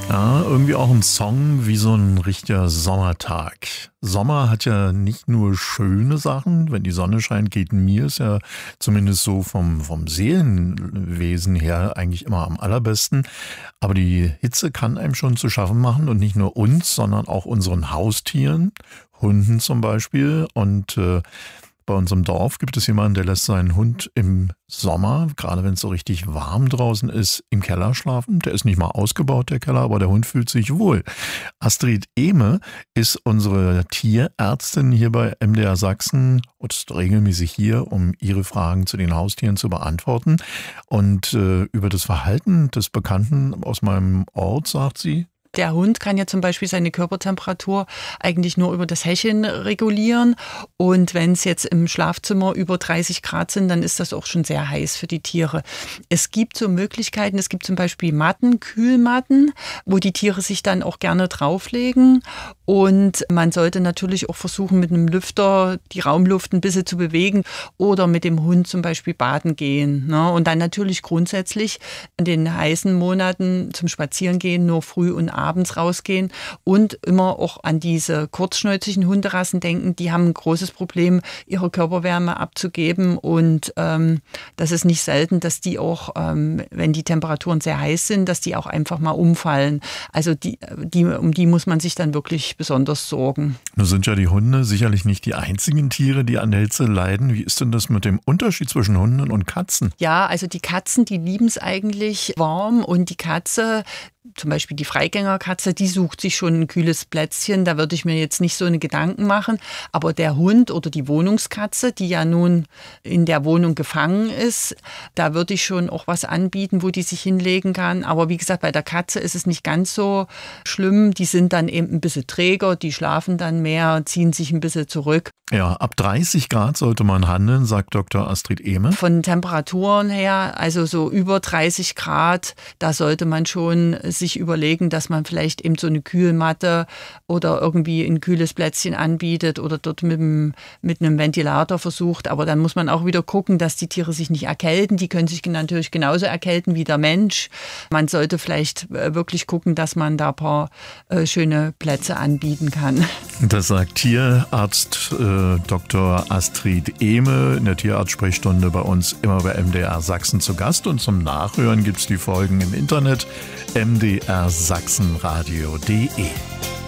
Ja, irgendwie auch ein Song wie so ein richtiger Sommertag. Sommer hat ja nicht nur schöne Sachen, wenn die Sonne scheint, geht mir es ja zumindest so vom Seelenwesen her eigentlich immer am allerbesten. Aber die Hitze kann einem schon zu schaffen machen und nicht nur uns, sondern auch unseren Haustieren, Hunden zum Beispiel. Und bei uns im Dorf gibt es jemanden, der lässt seinen Hund im Sommer, gerade wenn es so richtig warm draußen ist, im Keller schlafen. Der ist nicht mal ausgebaut, der Keller, aber der Hund fühlt sich wohl. Astrid Ehme ist unsere Tierärztin hier bei MDR Sachsen und ist regelmäßig hier, um ihre Fragen zu den Haustieren zu beantworten. Und über das Verhalten des Bekannten aus meinem Ort sagt sie: Der Hund kann ja zum Beispiel seine Körpertemperatur eigentlich nur über das Hecheln regulieren. Und wenn es jetzt im Schlafzimmer über 30 Grad sind, dann ist das auch schon sehr heiß für die Tiere. Es gibt so Möglichkeiten, es gibt zum Beispiel Matten, Kühlmatten, wo die Tiere sich dann auch gerne drauflegen. Und man sollte natürlich auch versuchen, mit einem Lüfter die Raumluft ein bisschen zu bewegen oder mit dem Hund zum Beispiel baden gehen. Ne? Und dann natürlich grundsätzlich in den heißen Monaten zum Spazierengehen nur früh und abends rausgehen und immer auch an diese kurzschnäuzigen Hunderassen denken. Die haben ein großes Problem, ihre Körperwärme abzugeben und das ist nicht selten, dass die auch, wenn die Temperaturen sehr heiß sind, dass die auch einfach mal umfallen. Also um die muss man sich dann wirklich besonders sorgen. Nun sind ja die Hunde sicherlich nicht die einzigen Tiere, die an der Hitze leiden. Wie ist denn das mit dem Unterschied zwischen Hunden und Katzen? Ja, also die Katzen, die lieben es eigentlich warm und die Katze, zum Beispiel die Freigängerkatze, die sucht sich schon ein kühles Plätzchen. Da würde ich mir jetzt nicht so eine Gedanken machen. Aber der Hund oder die Wohnungskatze, die ja nun in der Wohnung gefangen ist, da würde ich schon auch was anbieten, wo die sich hinlegen kann. Aber wie gesagt, bei der Katze ist es nicht ganz so schlimm. Die sind dann eben ein bisschen träger, die schlafen dann mehr, ziehen sich ein bisschen zurück. Ja, ab 30 Grad sollte man handeln, sagt Dr. Astrid Ehme. Von Temperaturen her, also so über 30 Grad, da sollte man schon sich überlegen, dass man vielleicht eben so eine Kühlmatte oder irgendwie ein kühles Plätzchen anbietet oder dort mit einem Ventilator versucht. Aber dann muss man auch wieder gucken, dass die Tiere sich nicht erkälten. Die können sich natürlich genauso erkälten wie der Mensch. Man sollte vielleicht wirklich gucken, dass man da ein paar schöne Plätze anbieten kann. Das sagt Tierarzt Dr. Astrid Ehme in der Tierarztsprechstunde bei uns immer bei MDR Sachsen zu Gast. Und zum Nachhören gibt es die Folgen im Internet mdrsachsenradio.de.